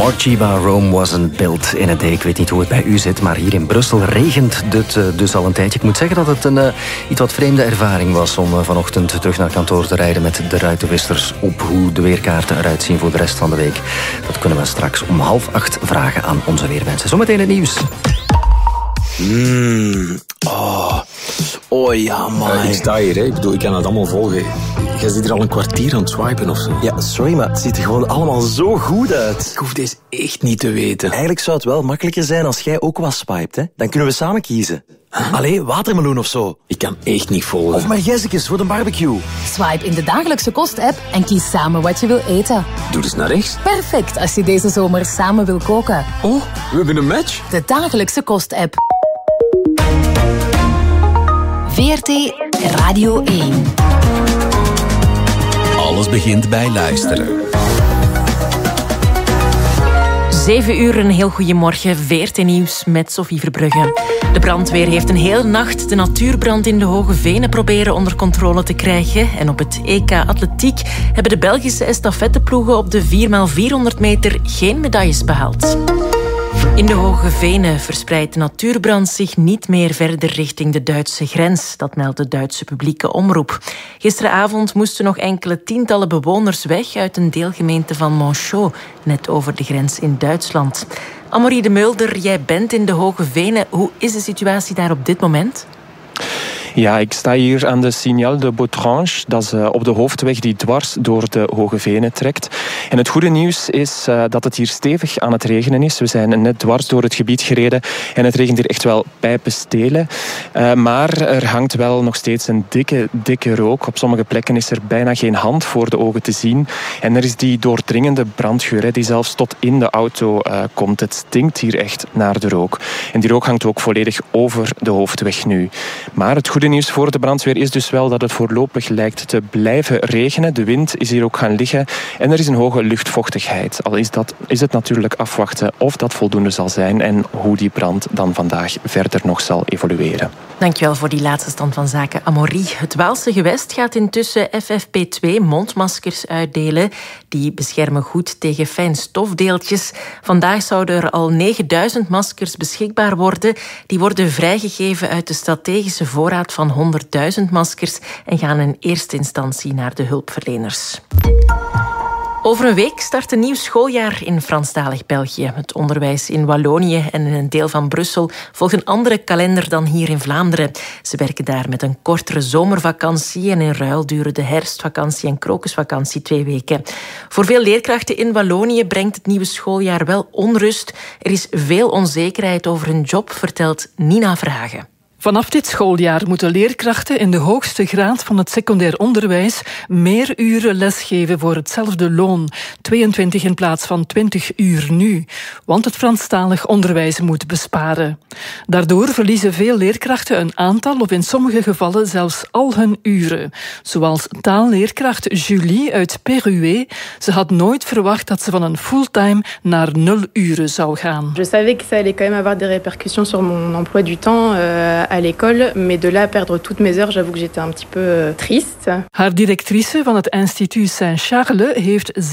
Morcheeba, Rome wasn't built in a day. Ik weet niet hoe het bij u zit, maar hier in Brussel regent het dus al een tijdje. Ik moet zeggen dat het een iets wat vreemde ervaring was om vanochtend terug naar kantoor te rijden met de ruitenwissers op hoe de weerkaarten eruit zien voor de rest van de week. Dat kunnen we straks om 7:30 vragen aan onze weermensen. Zometeen het nieuws. Oh ja, man. Ik sta hier, hè. Ik bedoel, ik kan het allemaal volgen. Jij zit er al een kwartier aan het swipen of zo. Ja, sorry, maar het ziet er gewoon allemaal zo goed uit. Ik hoef deze echt niet te weten. Eigenlijk zou het wel makkelijker zijn als jij ook was swiped, hè. Dan kunnen we samen kiezen. Allee, watermeloen of zo. Ik kan echt niet volgen. Of margezekes voor de barbecue. Swipe in de dagelijkse kost-app en kies samen wat je wil eten. Doe eens naar rechts. Perfect als je deze zomer samen wil koken. Oh, we hebben een match. De dagelijkse kost-app. VRT Radio 1. Alles begint bij luisteren. 7 uur, een heel goeiemorgen. VRT Nieuws met Sophie Verbrugge. De brandweer heeft een hele nacht de natuurbrand in de Hoge Venen proberen onder controle te krijgen. En op het EK Atletiek hebben de Belgische estafetteploegen op de 4x400 meter geen medailles behaald. In de Hoge Venen verspreidt de natuurbrand zich niet meer verder richting de Duitse grens. Dat meldt de Duitse publieke omroep. Gisteravond moesten nog enkele tientallen bewoners weg uit een deelgemeente van Monchaux, net over de grens in Duitsland. Amorie de Mulder, jij bent in de Hoge Venen. Hoe is de situatie daar op dit moment? Ja, ik sta hier aan de Signal de Bautrange. Dat is op de hoofdweg die dwars door de Hoge Venen trekt. En het goede nieuws is dat het hier stevig aan het regenen is. We zijn net dwars door het gebied gereden en het regent hier echt wel pijpenstelen. Maar er hangt wel nog steeds een dikke rook. Op sommige plekken is er bijna geen hand voor de ogen te zien. En er is die doordringende brandgeur die zelfs tot in de auto komt. Het stinkt hier echt naar de rook. En die rook hangt ook volledig over de hoofdweg nu. Maar het goede nieuws voor de brandweer is dus wel dat het voorlopig lijkt te blijven regenen. De wind is hier ook gaan liggen en er is een hoge luchtvochtigheid. Al is het natuurlijk afwachten of dat voldoende zal zijn en hoe die brand dan vandaag verder nog zal evolueren. Dankjewel voor die laatste stand van zaken, Amorie. Het Waalse gewest gaat intussen FFP2 mondmaskers uitdelen. Die beschermen goed tegen fijnstofdeeltjes. Vandaag zouden er al 9000 maskers beschikbaar worden. Die worden vrijgegeven uit de strategische voorraad van 100.000 maskers en gaan in eerste instantie naar de hulpverleners. Over een week start een nieuw schooljaar in Franstalig België. Het onderwijs in Wallonië en in een deel van Brussel volgt een andere kalender dan hier in Vlaanderen. Ze werken daar met een kortere zomervakantie en in ruil duren de herfstvakantie en krokusvakantie 2 weken. Voor veel leerkrachten in Wallonië brengt het nieuwe schooljaar wel onrust. Er is veel onzekerheid over hun job, vertelt Nina Verhagen. Vanaf dit schooljaar moeten leerkrachten in de hoogste graad van het secundair onderwijs meer uren lesgeven voor hetzelfde loon. 22 in plaats van 20 uur nu. Want het Franstalig onderwijs moet besparen. Daardoor verliezen veel leerkrachten een aantal of in sommige gevallen zelfs al hun uren. Zoals taalleerkracht Julie uit Peruwe. Ze had nooit verwacht dat ze van een fulltime naar 0 uren zou gaan. Je savais que ça allait quand même avoir des répercussions sur mon emploi du temps à l'école, mais de là à perdre toutes mes heures, j'avoue que j'étais un petit peu triste. Haar directrice van het instituut Saint-Charles heeft